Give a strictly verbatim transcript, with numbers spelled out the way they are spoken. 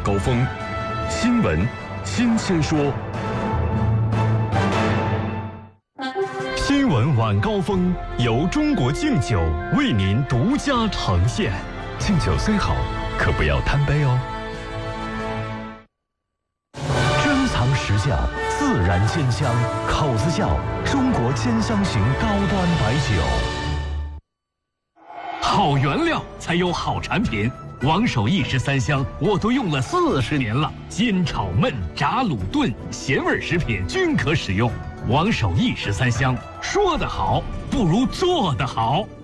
高峰，新闻新鲜说。新闻晚高峰由中国敬酒为您独家呈现。敬酒虽好，可不要贪杯哦。珍藏实窖，自然煎香，口子窖，中国煎香型高端白酒。好原料才有好产品。王守义十三香我都用了四十年了，煎炒焖炸卤炖咸味食品均可使用。王守义十三香，说得好不如做得好。